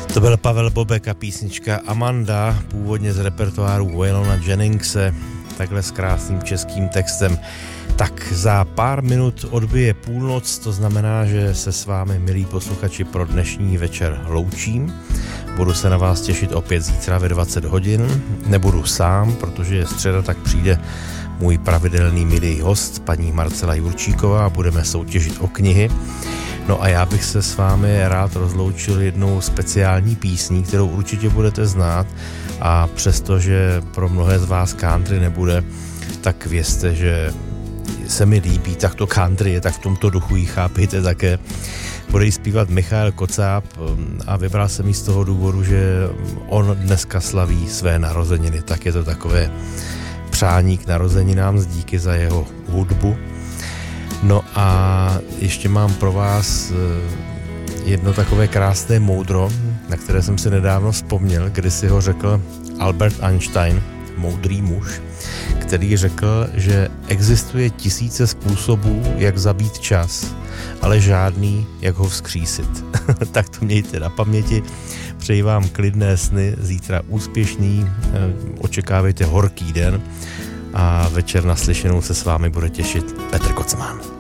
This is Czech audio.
To byl Pavel Bobek a písnička Amanda, původně z repertoáru Waylona Jenningse, takhle s krásným českým textem. Tak za pár minut odbije půlnoc, to znamená, že se s vámi, milí posluchači, pro dnešní večer loučím. Budu se na vás těšit opět zítra ve 20 hodin. Nebudu sám, protože je středa, tak přijde můj pravidelný milý host, paní Marcela Jurčíková, a budeme soutěžit o knihy. No a já bych se s vámi rád rozloučil jednou speciální písní, kterou určitě budete znát, a přestože pro mnohé z vás country nebude, tak vězte, že se mi líbí, tak to country je, tak v tomto duchu ji chápejte také. Bude jí zpívat Michael Kocáb a vybral jsem ji z toho důvodu, že on dneska slaví své narozeniny, tak je to takové přání k narozeninám, díky za jeho hudbu. No a ještě mám pro vás jedno takové krásné moudro, na které jsem si nedávno vzpomněl, kdy si ho řekl Albert Einstein, moudrý muž, který řekl, že existuje tisíce způsobů, jak zabít čas, ale žádný, jak ho vzkřísit. Tak to mějte na paměti. Přeji vám klidné sny, zítra úspěšný, očekávejte horký den a večer naslyšenou se s vámi bude těšit Petr Kocman.